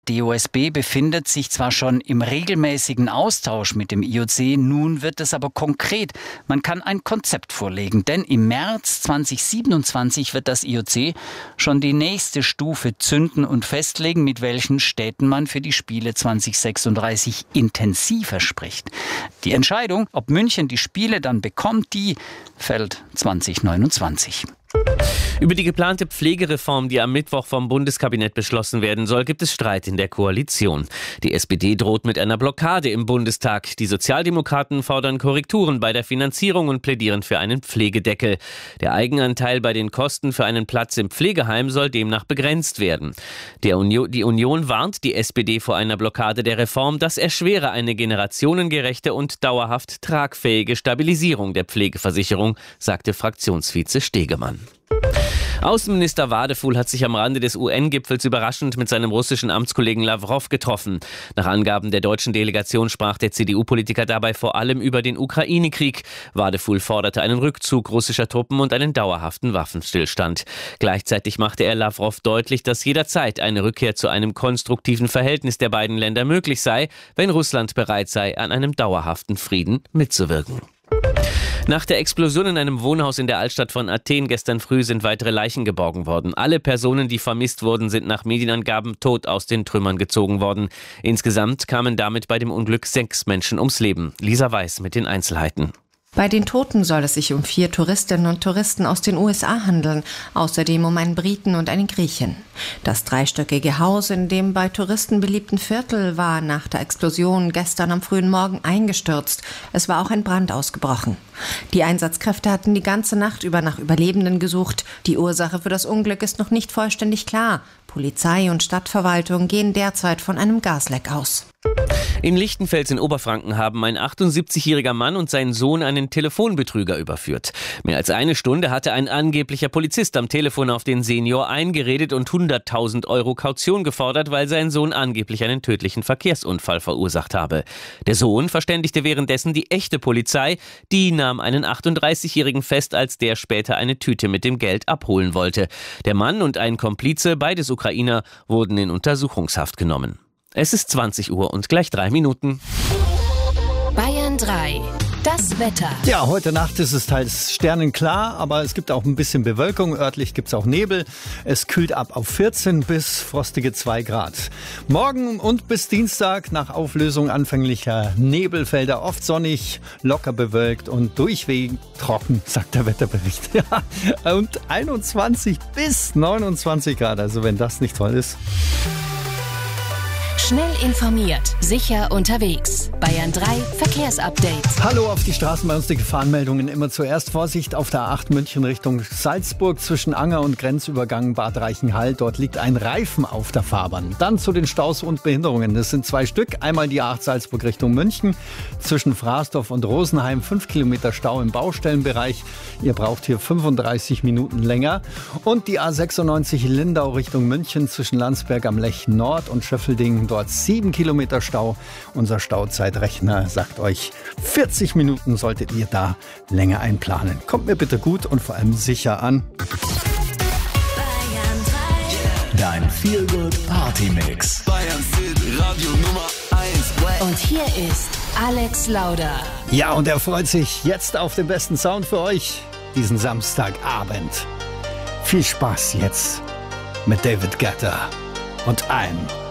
DOSB befindet sich zwar schon im regelmäßigen Austausch mit dem IOC, nun wird es aber konkret. Man kann ein Konzept vorlegen, denn im März 2027 wird das IOC schon die nächste Stufe zünden und festlegen, mit welchen Städten man für die Spiele 2036 intensiver spricht. Die Entscheidung, ob München die Spiele dann bekommt, die fällt 2029. Über die geplante Pflegereform, die am Mittwoch vom Bundeskabinett beschlossen werden soll, gibt es Streit in der Koalition. Die SPD droht mit einer Blockade im Bundestag. Die Sozialdemokraten fordern Korrekturen bei der Finanzierung und plädieren für einen Pflegedeckel. Der Eigenanteil bei den Kosten für einen Platz im Pflegeheim soll demnach begrenzt werden. Die Union warnt die SPD vor einer Blockade der Reform. Das erschwere eine generationengerechte und dauerhaft tragfähige Stabilisierung der Pflegeversicherung, sagte Fraktionsvize Stegemann. Außenminister Wadefuhl hat sich am Rande des UN-Gipfels überraschend mit seinem russischen Amtskollegen Lavrov getroffen. Nach Angaben der deutschen Delegation sprach der CDU-Politiker dabei vor allem über den Ukraine-Krieg. Wadefuhl forderte einen Rückzug russischer Truppen und einen dauerhaften Waffenstillstand. Gleichzeitig machte er Lavrov deutlich, dass jederzeit eine Rückkehr zu einem konstruktiven Verhältnis der beiden Länder möglich sei, wenn Russland bereit sei, an einem dauerhaften Frieden mitzuwirken. Nach der Explosion in einem Wohnhaus in der Altstadt von Athen gestern früh sind weitere Leichen geborgen worden. Alle Personen, die vermisst wurden, sind nach Medienangaben tot aus den Trümmern gezogen worden. Insgesamt kamen damit bei dem Unglück 6 Menschen ums Leben. Lisa Weiß mit den Einzelheiten. Bei den Toten soll es sich um 4 Touristinnen und Touristen aus den USA handeln, außerdem um einen Briten und einen Griechen. Das 3-stöckige Haus in dem bei Touristen beliebten Viertel war nach der Explosion gestern am frühen Morgen eingestürzt. Es war auch ein Brand ausgebrochen. Die Einsatzkräfte hatten die ganze Nacht über nach Überlebenden gesucht. Die Ursache für das Unglück ist noch nicht vollständig klar. Polizei und Stadtverwaltung gehen derzeit von einem Gasleck aus. In Lichtenfels in Oberfranken haben ein 78-jähriger Mann und sein Sohn einen Telefonbetrüger überführt. Mehr als eine Stunde hatte ein angeblicher Polizist am Telefon auf den Senior eingeredet und 100.000 € Kaution gefordert, weil sein Sohn angeblich einen tödlichen Verkehrsunfall verursacht habe. Der Sohn verständigte währenddessen die echte Polizei. Die nahm einen 38-jährigen fest, als der später eine Tüte mit dem Geld abholen wollte. Der Mann und ein Komplize, beides Ukrainer, wurden in Untersuchungshaft genommen. Es ist 20 Uhr und gleich 3 Minuten. Bayern 3. Das Wetter. Ja, heute Nacht ist es teils sternenklar, aber es gibt auch ein bisschen Bewölkung. Örtlich gibt es auch Nebel. Es kühlt ab auf 14 bis frostige 2 Grad. Morgen und bis Dienstag nach Auflösung anfänglicher Nebelfelder oft sonnig, locker bewölkt und durchweg trocken, sagt der Wetterbericht. Ja, und 21 bis 29 Grad, also wenn das nicht toll ist. Schnell informiert, sicher unterwegs. Bayern 3 Verkehrsupdate. Hallo, auf die Straßen bei uns die Gefahrenmeldungen immer zuerst. Vorsicht auf der A8 München Richtung Salzburg zwischen Anger und Grenzübergang Bad Reichenhall. Dort liegt ein Reifen auf der Fahrbahn. Dann zu den Staus und Behinderungen. Das sind 2 Stück. Einmal die A8 Salzburg Richtung München. Zwischen Frasdorf und Rosenheim 5 Kilometer Stau im Baustellenbereich. Ihr braucht hier 35 Minuten länger. Und die A96 Lindau Richtung München zwischen Landsberg am Lech Nord und Schöffelding. Dort 7 Kilometer Stau. Unser Stauzeitrechner sagt euch, 40 Minuten solltet ihr da länger einplanen. Kommt mir bitte gut und vor allem sicher an. Dein Feel-Good-Party-Mix. Bayern City, Radio Nummer 1. Und hier ist Alex Lauder. Ja, und er freut sich jetzt auf den besten Sound für euch diesen Samstagabend. Viel Spaß jetzt mit David Guetta und I'm